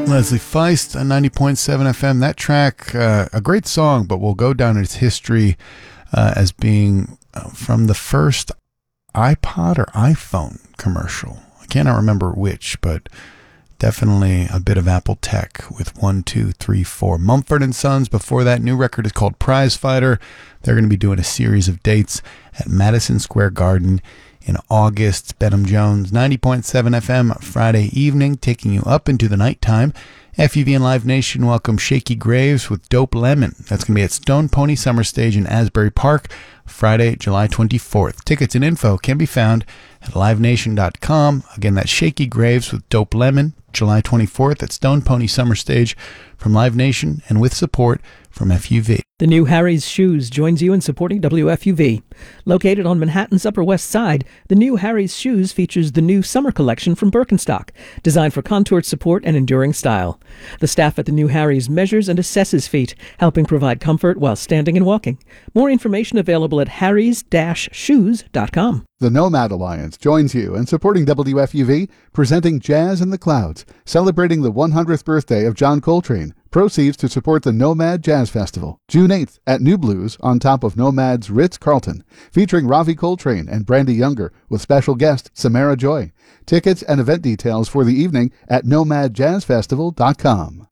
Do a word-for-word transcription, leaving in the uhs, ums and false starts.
Leslie Feist on ninety point seven F M. That track, uh, a great song, but will go down in its history uh, as being uh, from the first iPod or iPhone commercial. I cannot remember which, but definitely a bit of Apple tech with one, two, three, four. Mumford and Sons. Before that, new record is called Prize Fighter. They're going to be doing a series of dates at Madison Square Garden in August. Benham Jones, ninety point seven F M, Friday evening, taking you up into the nighttime. F U V and Live Nation welcome Shaky Graves with Dope Lemon. That's going to be at Stone Pony Summer Stage in Asbury Park, Friday, July twenty-fourth. Tickets and info can be found at live nation dot com. Again, that's Shaky Graves with Dope Lemon, July twenty-fourth at Stone Pony Summer Stage from Live Nation and with support from F U V. The new Harry's Shoes joins you in supporting W F U V. Located on Manhattan's Upper West Side, the new Harry's Shoes features the new summer collection from Birkenstock, designed for contoured support and enduring style. The staff at the new Harry's measures and assesses feet, helping provide comfort while standing and walking. More information available at harrys dash shoes dot com. The Nomad Alliance joins you in supporting W F U V, presenting Jazz in the Clouds, celebrating the one hundredth birthday of John Coltrane. Proceeds to support the Nomad Jazz Festival, June eighth at New Blues on top of Nomad's Ritz-Carlton, featuring Ravi Coltrane and Brandy Younger with special guest Samara Joy. Tickets and event details for the evening at nomad jazz festival dot com.